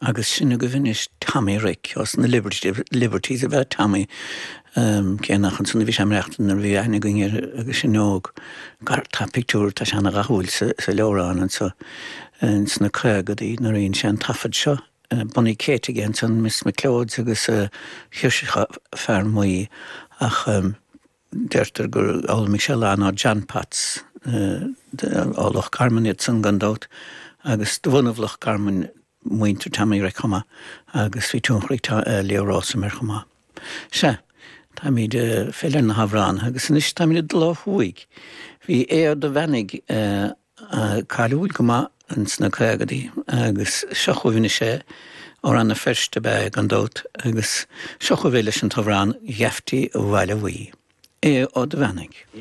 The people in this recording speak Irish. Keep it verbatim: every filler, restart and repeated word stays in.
agus sinna go bhínis Tommy Rick os na Liberties a bheith Tommy céannachchan sanna bhí sem reachtain ar bhí aine gingir agus sin nóg gar tá pictúr tá seanna gathúil sa leorán an sa sna cregad í na raon sé an tafad seo bunaí Katie géint san Miss McLeod agus thiirsecha fear muí ach deirtar gur áil Michelle ná Jan Pats álach Carmen iad san gandát agus dhunamhlach Carmen muinter Tommy Rick chuma agus bhí túnchraí leorrás mar chuma. Se, tá míad féidir na Havran agus níos tá míad dlá huaig. Bhí éar do bhenig cáilúil goma an sna cregadaí agus seochuhine sé ó an na firste be gandát agus seochuhile an Havran jefti ó bhile bhuí. É ó do bhenig.